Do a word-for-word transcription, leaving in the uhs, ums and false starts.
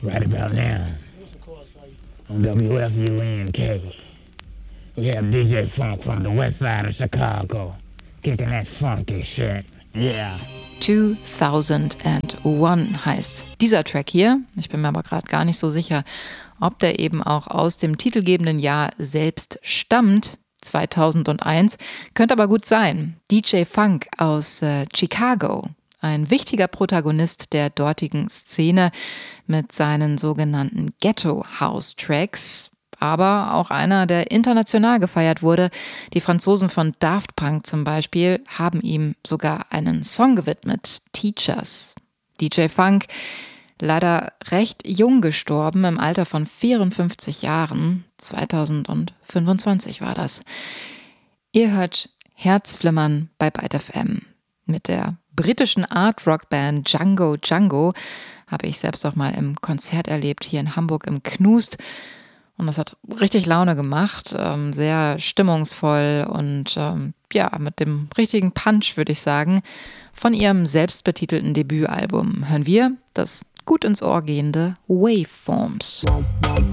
Right about now, on W F U N K, we have D J Funk from the west side of Chicago, kicking that funky shit. Yeah. zweitausendeins heißt dieser Track hier. Ich bin mir aber gerade gar nicht so sicher, ob der eben auch aus dem titelgebenden Jahr selbst stammt. zweitausendeins. Könnte aber gut sein. D J Funk aus äh, Chicago. Ein wichtiger Protagonist der dortigen Szene mit seinen sogenannten Ghetto-House-Tracks, aber auch einer, der international gefeiert wurde. Die Franzosen von Daft Punk zum Beispiel haben ihm sogar einen Song gewidmet, Teachers. D J Funk, leider recht jung gestorben, im Alter von vierundfünfzig Jahren, zweitausendfünfundzwanzig war das. Ihr hört Herzflimmern bei Byte F M. Mit der britischen Art-Rock-Band Django Django habe ich selbst auch mal im Konzert erlebt, hier in Hamburg im Knust. Und das hat richtig Laune gemacht, ähm, sehr stimmungsvoll und ähm, ja, mit dem richtigen Punch, würde ich sagen. Von ihrem selbstbetitelten Debütalbum hören wir das gut ins Ohr gehende Waveforms.